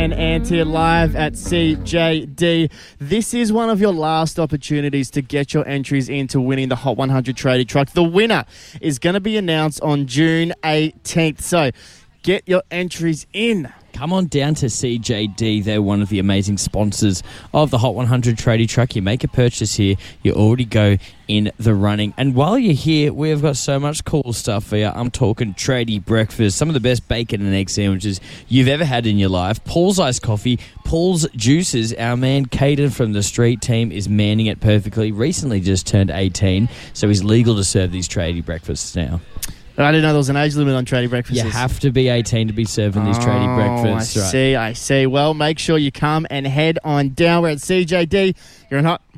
and Ant here live at CJD. This is one of your last opportunities to get your entries into winning the Hot 100 Tradie Truck. The winner is going to be announced on June 18th. So get your entries in. Come on down to CJD. They're one of the amazing sponsors of the Hot 100 Tradie Truck. You make a purchase here, you already go in the running. And while you're here, we've got so much cool stuff for you. I'm talking tradie breakfast, some of the best bacon and egg sandwiches you've ever had in your life. Paul's Iced Coffee, Paul's Juices. Our man Caden from the street team is manning it perfectly. Recently just turned 18, so he's legal to serve these tradie breakfasts now. I didn't know there was an age limit on tradie breakfasts. You have to be 18 to be serving these tradie breakfasts. I see. Well, make sure you come and head on down. We're at CJD. You're in Hot